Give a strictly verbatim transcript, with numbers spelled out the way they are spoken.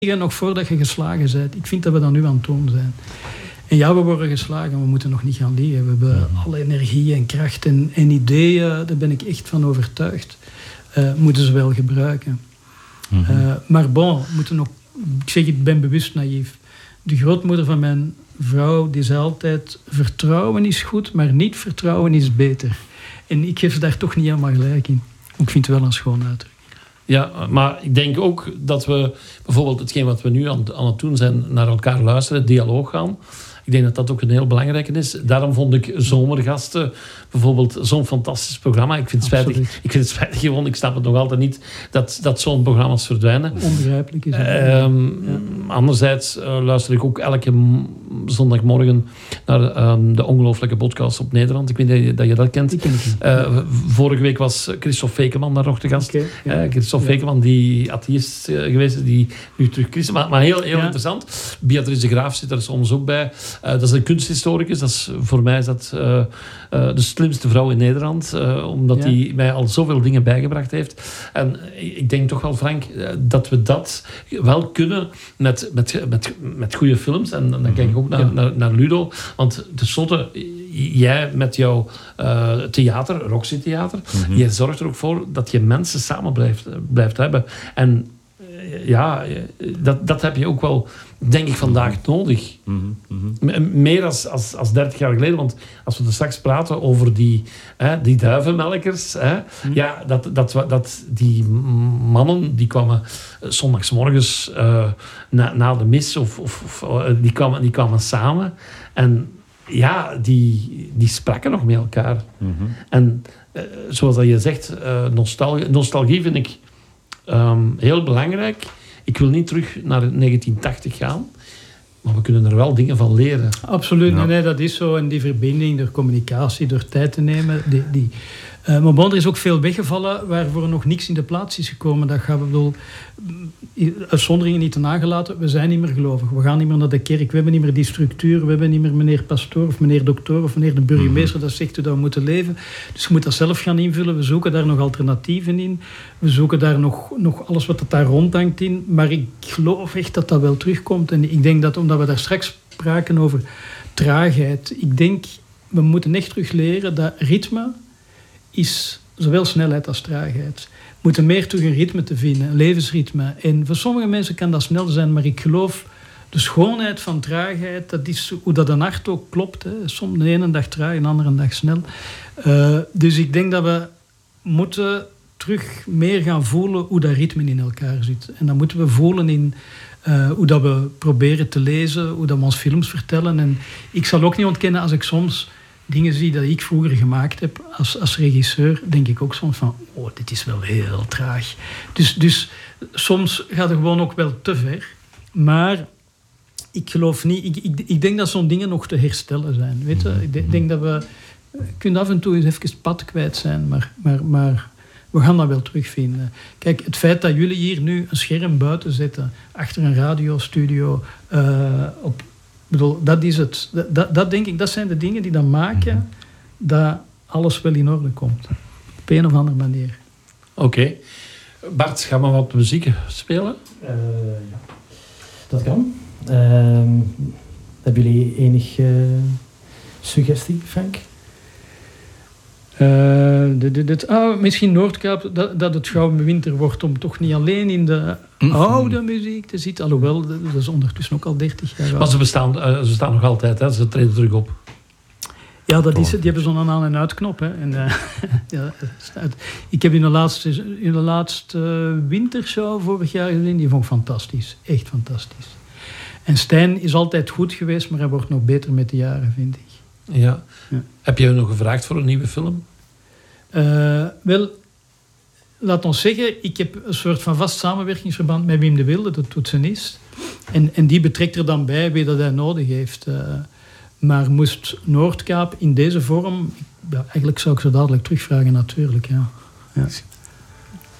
nog voordat je geslagen bent. Ik vind dat we dat nu aan het doen zijn. En ja, we worden geslagen, we moeten nog niet gaan liegen. We hebben alle energie en kracht en, en ideeën, daar ben ik echt van overtuigd. Uh, moeten ze wel gebruiken. Mm-hmm. Uh, maar bon, we moeten nog, ik zeg, ik ben bewust naïef. De grootmoeder van mijn vrouw, die zei altijd, vertrouwen is goed, maar niet vertrouwen is beter. En ik geef ze daar toch niet helemaal gelijk in. Ik vind het wel een schoon uitdrukking. Ja, maar ik denk ook dat we bijvoorbeeld hetgeen wat we nu aan, aan het doen zijn, naar elkaar luisteren, dialoog gaan. Ik denk dat dat ook een heel belangrijke is. Daarom vond ik Zomergasten bijvoorbeeld zo'n fantastisch programma. Ik vind het spijtig, ik vind het spijtig gewoon, ik snap het nog altijd niet, dat, dat zo'n programma's verdwijnen. Onbegrijpelijk is het. Um, ja. Anderzijds uh, luister ik ook elke m- zondagmorgen naar um, de ongelooflijke podcast op Nederland. Ik weet dat je dat, je dat kent. Ik ken het niet. Uh, vorige week was Christophe Fekeman daar nog te gast. Okay, ja. uh, Christophe ja. Fekeman, die atheïst uh, geweest is, die nu terug christen. Maar, maar heel, heel ja. interessant. Beatrice de Graaf zit er soms ook bij. Uh, dat is een kunsthistoricus. Dat is, voor mij is dat uh, uh, de slimste vrouw in Nederland. Uh, omdat hij ja. mij al zoveel dingen bijgebracht heeft. En ik denk toch wel, Frank, uh, dat we dat wel kunnen met, met, met, met goede films. En, en dan kijk ik ook naar, ja. naar, naar Ludo. Want tenslotte, jij met jouw uh, theater, Roxy Theater, mm-hmm. jij zorgt er ook voor dat je mensen samen blijft, blijft hebben. En uh, ja, dat, dat heb je ook wel, denk ik, vandaag nodig. Mm-hmm. M- meer als, als, als dertig jaar geleden. Want als we er straks praten over die, hè, die duivenmelkers. Hè, mm-hmm. Ja, dat, dat, dat die mannen, die kwamen zondagsmorgens uh, na, na de mis. Of, of, of uh, die, kwamen, die kwamen samen. En ja, die, die spraken nog met elkaar. Mm-hmm. En uh, zoals dat je zegt, uh, nostalgie, nostalgie vind ik um, heel belangrijk. Ik wil niet terug naar negentien tachtig gaan, maar we kunnen er wel dingen van leren. Absoluut, ja. nee, nee, dat is zo. En die verbinding, door communicatie, door tijd te nemen. Die, die. Uh, maar bon, er is ook veel weggevallen waarvoor nog niks in de plaats is gekomen. Dat gaan we bedoel, uitzonderingen niet te nagelaten. We zijn niet meer gelovig. We gaan niet meer naar de kerk. We hebben niet meer die structuur. We hebben niet meer meneer pastoor of meneer dokter of meneer de burgemeester dat zegt hoe dat we moeten leven. Dus je moet dat zelf gaan invullen. We zoeken daar nog alternatieven in. We zoeken daar nog, nog alles wat er daar rondhangt in. Maar ik geloof echt dat dat wel terugkomt. En ik denk dat, omdat we daar straks spraken over traagheid, ik denk, we moeten echt terug leren dat ritme is zowel snelheid als traagheid. We moeten meer terug een ritme te vinden, een levensritme. En voor sommige mensen kan dat snel zijn, maar ik geloof de schoonheid van traagheid, dat is hoe dat een hart ook klopt. Hè. Soms de ene dag traag en de andere dag snel. Uh, dus ik denk dat we moeten terug meer gaan voelen hoe dat ritme in elkaar zit. En dan moeten we voelen in uh, hoe dat we proberen te lezen, hoe dat we ons films vertellen. En ik zal ook niet ontkennen als ik soms dingen zie dat ik vroeger gemaakt heb als, als regisseur, denk ik ook soms van, oh, dit is wel heel traag. Dus, dus soms gaat het gewoon ook wel te ver. Maar ik geloof niet, ik, ik, ik denk dat zo'n dingen nog te herstellen zijn. Weet je? Ik de, denk dat we, je kunt af en toe eens even het pad kwijt zijn, maar, maar, maar we gaan dat wel terugvinden. Kijk, het feit dat jullie hier nu een scherm buiten zetten, achter een radiostudio, uh, op Ik bedoel, dat is het. Dat, dat denk ik, dat zijn de dingen die dan maken mm-hmm. dat alles wel in orde komt. Op een of andere manier. Oké. Okay. Bart, gaan we wat muziek spelen? Uh, ja. Dat kan. Uh, hebben jullie enig uh, suggestie, Frank? Uh, dit, dit, dit, oh, misschien Noordkaap, dat, dat het gauw winter wordt om toch niet alleen in de mm-hmm. oude muziek te zitten. Alhoewel, dat is ondertussen ook al dertig jaar oud. Maar ze bestaan, uh, ze staan nog altijd, hè? Ze treden terug op. Ja, dat is het. Die hebben zo'n aan- en uitknop. Hè. En, uh, ja, ik heb in de laatste, in de laatste wintershow vorig jaar gezien, die vond ik fantastisch. Echt fantastisch. En Stijn is altijd goed geweest, maar hij wordt nog beter met de jaren, vind ik. Ja. Ja. Heb je hem nog gevraagd voor een nieuwe film? Uh, wel, laat ons zeggen, ik heb een soort van vast samenwerkingsverband met Wim de Wilde, de toetsenist. En, en die betrekt er dan bij wie dat hij nodig heeft. Uh, maar moest Noordkaap in deze vorm... Ja, eigenlijk zou ik zo dadelijk terugvragen, natuurlijk. Ja. Ja.